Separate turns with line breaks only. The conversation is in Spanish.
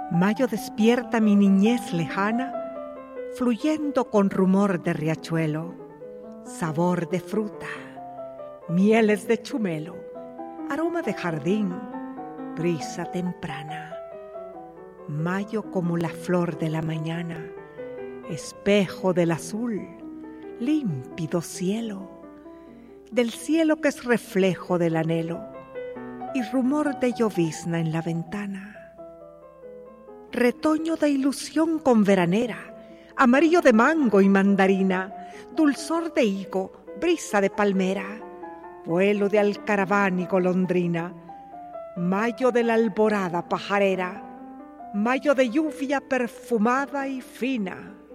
Mayo despierta mi niñez lejana, fluyendo con rumor de riachuelo, sabor de fruta, mieles de chumelo, aroma de jardín, brisa temprana. Mayo como la flor de la mañana, espejo del azul, límpido cielo, del cielo que es reflejo del anhelo y rumor de llovizna en la ventana. Retoño de ilusión con veranera, amarillo de mango y mandarina, dulzor de higo, brisa de palmera, vuelo de alcaraván y golondrina, mayo de la alborada pajarera, mayo de lluvia perfumada y fina.